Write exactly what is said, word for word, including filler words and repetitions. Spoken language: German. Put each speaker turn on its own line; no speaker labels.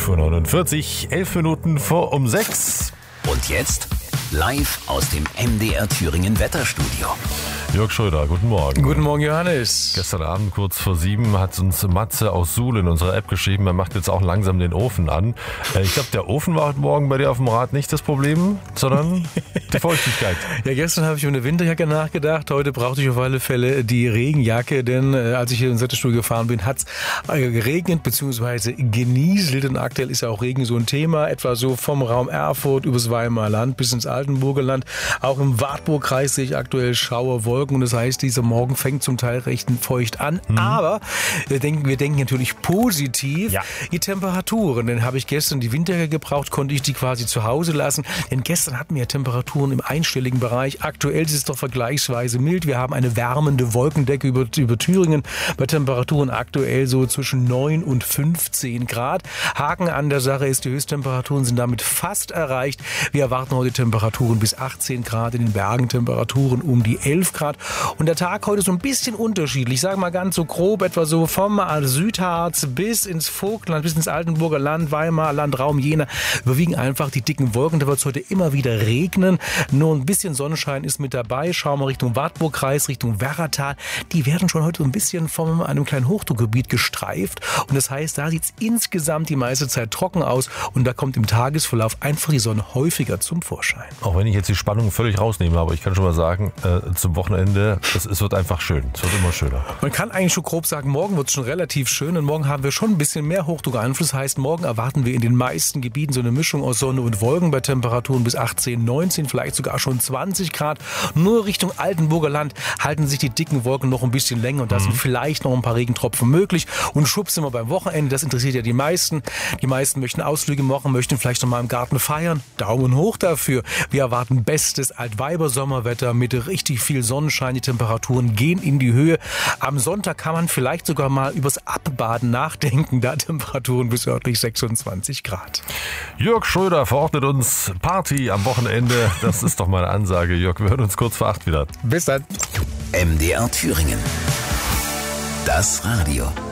fünf Uhr neunundvierzig, elf Minuten vor um sechs.
Und jetzt live aus dem M D R Thüringen Wetterstudio.
Jörg Schröder, guten Morgen.
Guten Morgen, Johannes.
Gestern Abend kurz vor sieben hat uns Matze aus Suhl in unserer App geschrieben, er macht jetzt auch langsam den Ofen an. Ich glaube, der Ofen war heute Morgen bei dir auf dem Rad nicht das Problem, sondern die Feuchtigkeit.
Ja, gestern habe ich über eine Winterjacke nachgedacht. Heute brauchte ich auf alle Fälle die Regenjacke, denn äh, als ich hier ins Wetterstudio gefahren bin, hat es äh, geregnet bzw. genieselt. Und aktuell ist ja auch Regen so ein Thema, etwa so vom Raum Erfurt übers Weimarer Land bis ins Altenburger Land. Auch im Wartburgkreis sehe ich aktuell Schauerwolken. Und das heißt, dieser Morgen fängt zum Teil recht feucht an. Mhm. Aber wir denken, wir denken natürlich positiv. Ja. Die Temperaturen, dann habe ich gestern die Winterjacke gebraucht, konnte ich die quasi zu Hause lassen. Denn gestern hatten wir Temperaturen im einstelligen Bereich. Aktuell ist es doch vergleichsweise mild. Wir haben eine wärmende Wolkendecke über, über Thüringen bei Temperaturen aktuell so zwischen neun und fünfzehn Grad. Haken an der Sache ist, die Höchsttemperaturen sind damit fast erreicht. Wir erwarten heute Temperaturen bis achtzehn Grad, in den Bergen Temperaturen um die elf Grad. Und der Tag heute so ein bisschen unterschiedlich. Ich sage mal ganz so grob, etwa so vom Südharz bis ins Vogtland, bis ins Altenburger Land, Weimarer Land, Raum Jena, überwiegen einfach die dicken Wolken. Da wird es heute immer wieder regnen. Nur ein bisschen Sonnenschein ist mit dabei. Schauen wir Richtung Wartburgkreis, Richtung Werratal. Die werden schon heute so ein bisschen von einem kleinen Hochdruckgebiet gestreift. Und das heißt, da sieht es insgesamt die meiste Zeit trocken aus. Und da kommt im Tagesverlauf einfach die Sonne häufiger zum Vorschein.
Auch wenn ich jetzt die Spannung völlig rausnehme, aber ich kann schon mal sagen, äh, zum Wochenende Es, es wird einfach schön. Es wird immer schöner.
Man kann eigentlich schon grob sagen, morgen wird es schon relativ schön. Und morgen haben wir schon ein bisschen mehr Hochdruckeinfluss. Heißt, morgen erwarten wir in den meisten Gebieten so eine Mischung aus Sonne und Wolken bei Temperaturen bis achtzehn, neunzehn, vielleicht sogar schon zwanzig Grad. Nur Richtung Altenburger Land halten sich die dicken Wolken noch ein bisschen länger. Und da mhm. sind vielleicht noch ein paar Regentropfen möglich. Und schwupps sind wir beim Wochenende. Das interessiert ja die meisten. Die meisten möchten Ausflüge machen, möchten vielleicht noch mal im Garten feiern. Daumen hoch dafür. Wir erwarten bestes Altweiber-Sommerwetter mit richtig viel Sonnenschein. Die Temperaturen gehen in die Höhe. Am Sonntag kann man vielleicht sogar mal übers Abbaden nachdenken. Da Temperaturen bis örtlich sechsundzwanzig Grad.
Jörg Schröder verordnet uns Party am Wochenende. Das ist doch mal eine Ansage. Jörg, wir hören uns kurz vor acht wieder.
Bis dann.
M D R Thüringen. Das Radio.